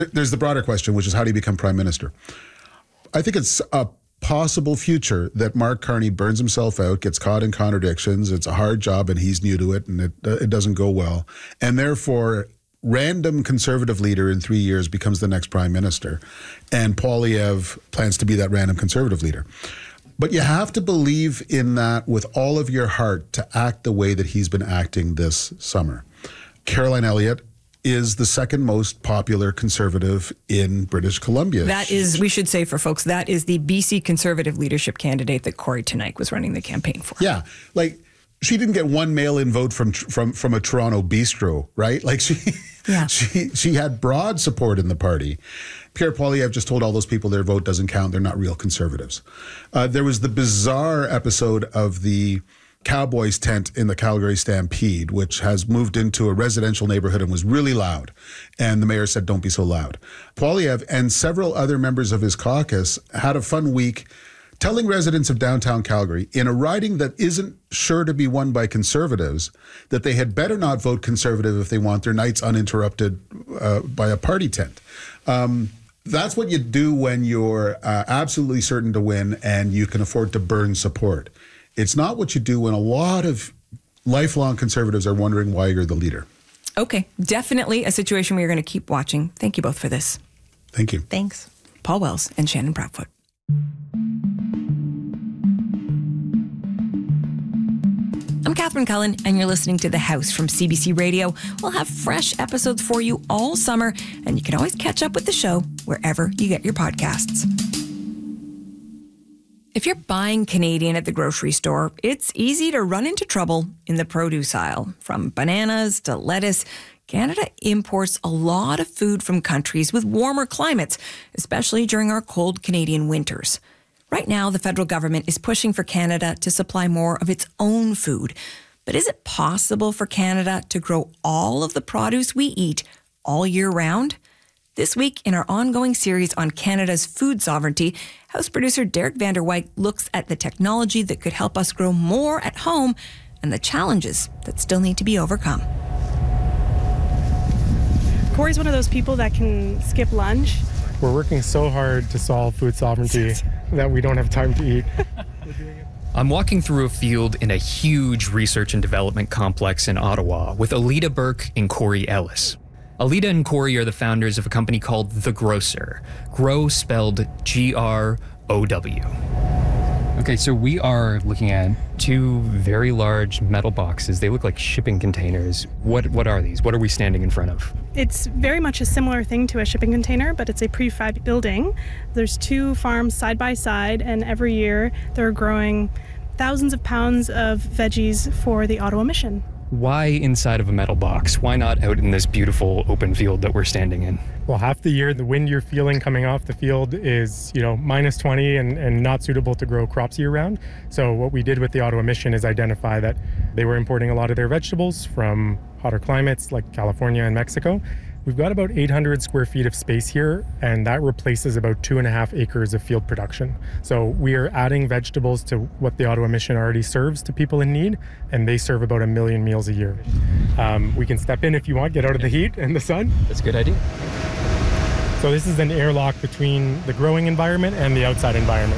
There's the broader question, which is how do you become prime minister? I think it's a possible future that Mark Carney burns himself out, gets caught in contradictions. It's a hard job and he's new to it and it doesn't go well. And therefore, random conservative leader in 3 years becomes the next prime minister. And Poilievre plans to be that random conservative leader. But you have to believe in that with all of your heart to act the way that he's been acting this summer. Caroline Elliott is the second most popular conservative in British Columbia. That is, we should say for folks, that is the BC Conservative leadership candidate that Corey Teneycke was running the campaign for. Yeah, like she didn't get one mail-in vote from a Toronto bistro, right? Like she had broad support in the party. Pierre Poilievre just told all those people their vote doesn't count. They're not real conservatives. There was the bizarre episode of the Cowboys tent in the Calgary Stampede, which has moved into a residential neighborhood and was really loud. And the mayor said, don't be so loud. Poilievre and several other members of his caucus had a fun week telling residents of downtown Calgary, in a riding that isn't sure to be won by conservatives, that they had better not vote conservative if they want their nights uninterrupted by a party tent. That's what you do when you're absolutely certain to win and you can afford to burn support. It's not what you do when a lot of lifelong conservatives are wondering why you're the leader. Okay, definitely a situation we're going to keep watching. Thank you both for this. Thank you. Thanks. Paul Wells and Shannon Proudfoot. I'm Catherine Cullen, and you're listening to The House from CBC Radio. We'll have fresh episodes for you all summer, and you can always catch up with the show wherever you get your podcasts. If you're buying Canadian at the grocery store, it's easy to run into trouble in the produce aisle. From bananas to lettuce, Canada imports a lot of food from countries with warmer climates, especially during our cold Canadian winters. Right now, the federal government is pushing for Canada to supply more of its own food. But is it possible for Canada to grow all of the produce we eat all year round? This week, in our ongoing series on Canada's food sovereignty, House producer Derek van der Wyk looks at the technology that could help us grow more at home and the challenges that still need to be overcome. Corey's one of those people that can skip lunch. We're working so hard to solve food sovereignty that we don't have time to eat. I'm walking through a field in a huge research and development complex in Ottawa with Alida Burke and Corey Ellis. Alida and Corey are the founders of a company called The Grocer. Grow spelled G-R-O-W. Okay, so we are looking at two very large metal boxes. They look like shipping containers. What are these? What are we standing in front of? It's very much a similar thing to a shipping container, but it's a prefab building. There's two farms side by side, and every year they're growing thousands of pounds of veggies for the Ottawa Mission. Why inside of a metal box? Why not out in this beautiful open field that we're standing in? Well, half the year, the wind you're feeling coming off the field is, minus 20 and not suitable to grow crops year round. So what we did with the Ottawa Mission is identify that they were importing a lot of their vegetables from hotter climates like California and Mexico. We've got about 800 square feet of space here, and that replaces about 2.5 acres of field production. So we are adding vegetables to what the Ottawa Mission already serves to people in need, and they serve about 1 million meals a year. We can step in if you want, get out of the heat and the sun. That's a good idea. So this is an airlock between the growing environment and the outside environment.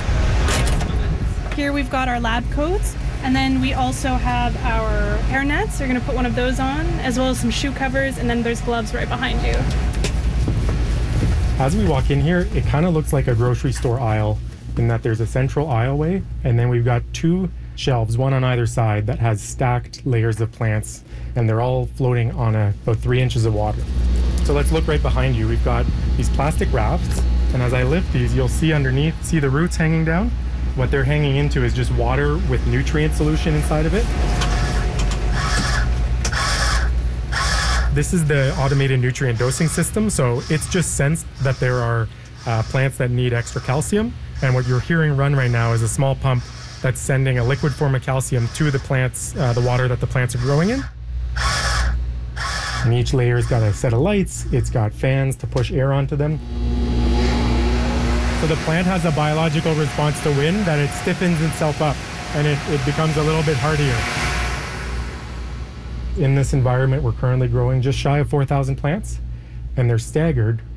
Here we've got our lab coats, and then we also have our hair nets. We're going to put one of those on, as well as some shoe covers, and then there's gloves right behind you. As we walk in here, it kind of looks like a grocery store aisle in that there's a central aisleway, and then we've got two shelves, one on either side, that has stacked layers of plants, and they're all floating on about 3 inches of water. So let's look right behind you. We've got these plastic rafts, and as I lift these, you'll see underneath, see the roots hanging down? What they're hanging into is just water with nutrient solution inside of it. This is the automated nutrient dosing system, so it's just sensed that there are plants that need extra calcium, and what you're hearing run right now is a small pump that's sending a liquid form of calcium to the plants, the water that the plants are growing in. And each layer's got a set of lights, it's got fans to push air onto them. So the plant has a biological response to wind that it stiffens itself up and it becomes a little bit hardier. In this environment, we're currently growing just shy of 4,000 plants. and they're staggered